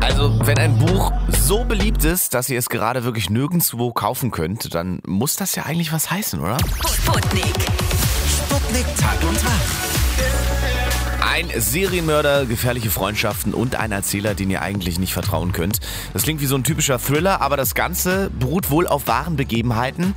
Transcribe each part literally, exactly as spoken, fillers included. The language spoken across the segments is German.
Also, wenn ein Buch so beliebt ist, dass ihr es gerade wirklich nirgendwo kaufen könnt, dann muss das ja eigentlich was heißen, oder? Sputnik. Sputnik Tag und Tag. Ein Serienmörder, gefährliche Freundschaften und ein Erzähler, den ihr eigentlich nicht vertrauen könnt. Das klingt wie so ein typischer Thriller, aber das Ganze beruht wohl auf wahren Begebenheiten.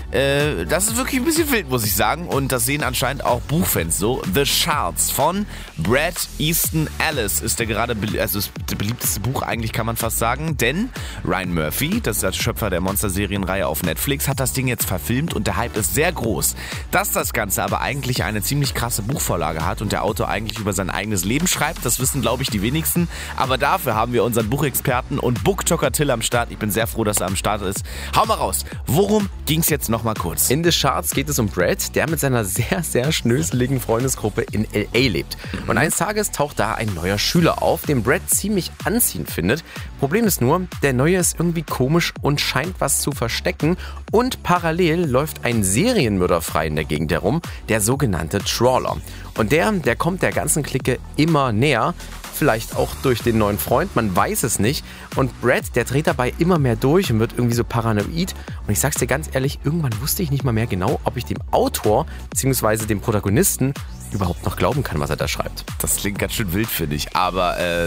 Äh, das ist wirklich ein bisschen wild, muss ich sagen. Und das sehen anscheinend auch Buchfans so. The Shards von Bret Easton Ellis ist der gerade be- also das beliebteste Buch eigentlich, kann man fast sagen. Denn Ryan Murphy, das ist der Schöpfer der Monster-Serienreihe auf Netflix, hat das Ding jetzt verfilmt und der Hype ist sehr groß. Dass das Ganze aber eigentlich eine ziemlich krasse Buchvorlage hat und der Autor eigentlich über sein eigenes Leben schreibt, das wissen, glaube ich, die wenigsten. Aber dafür haben wir unseren Buchexperten und Booktalker Till am Start. Ich bin sehr froh, dass er am Start ist. Hau mal raus. Worum ging es jetzt noch mal kurz? In The Shards geht es um Brad, der mit seiner sehr, sehr schnöseligen Freundesgruppe in L A lebt. Und eines Tages taucht da ein neuer Schüler auf, den Brad ziemlich anziehend findet. Problem ist nur, der Neue ist irgendwie komisch und scheint was zu verstecken. Und parallel läuft ein Serienmörder frei in der Gegend herum, der sogenannte Trawler. Und der, der kommt der ganzen Clique immer näher. Vielleicht auch durch den neuen Freund, man weiß es nicht. Und Brad, der dreht dabei immer mehr durch und wird irgendwie so paranoid. Und ich sag's dir ganz ehrlich, irgendwann wusste ich nicht mal mehr genau, ob ich dem Autor bzw. dem Protagonisten überhaupt noch glauben kann, was er da schreibt. Das klingt ganz schön wild, finde ich. Aber äh,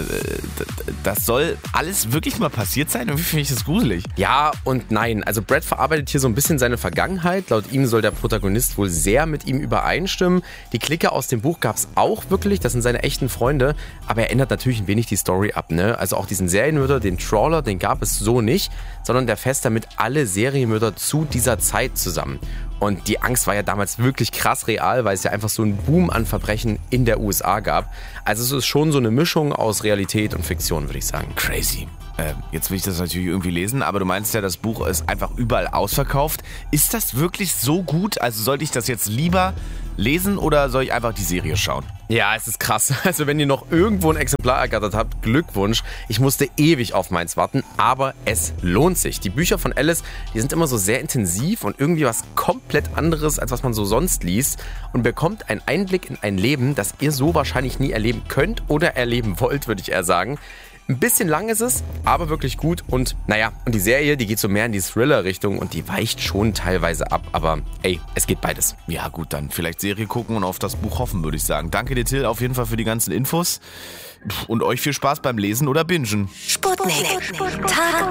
das soll alles wirklich mal passiert sein? Irgendwie finde ich das gruselig. Ja und nein. Also Brad verarbeitet hier so ein bisschen seine Vergangenheit. Laut ihm soll der Protagonist wohl sehr mit ihm übereinstimmen. Die Clique aus dem Buch gab's auch wirklich. Das sind seine echten Freunde. Aber er ändert natürlich ein wenig die Story ab, ne? Also auch diesen Serienmörder, den Trawler, den gab es so nicht, sondern der fasst damit alle Serienmörder zu dieser Zeit zusammen. Und die Angst war ja damals wirklich krass real, weil es ja einfach so einen Boom an Verbrechen in der U S A gab. Also es ist schon so eine Mischung aus Realität und Fiktion, würde ich sagen. Crazy. Äh, jetzt will ich das natürlich irgendwie lesen, aber du meinst ja, das Buch ist einfach überall ausverkauft. Ist das wirklich so gut? Also sollte ich das jetzt lieber lesen oder soll ich einfach die Serie schauen? Ja, es ist krass. Also wenn ihr noch irgendwo ein Exemplar ergattert habt, Glückwunsch. Ich musste ewig auf meins warten, aber es lohnt sich. Die Bücher von Ellis, die sind immer so sehr intensiv und irgendwie was komplett anderes, als was man so sonst liest. Und bekommt einen Einblick in ein Leben, das ihr so wahrscheinlich nie erleben könnt oder erleben wollt, würde ich eher sagen. Ein bisschen lang ist es, aber wirklich gut. Und naja, und die Serie, die geht so mehr in die Thriller-Richtung und die weicht schon teilweise ab. Aber ey, es geht beides. Ja gut, dann vielleicht Serie gucken und auf das Buch hoffen, würde ich sagen. Danke dir, Till, auf jeden Fall für die ganzen Infos. Und euch viel Spaß beim Lesen oder Bingen. Sputnik. Tag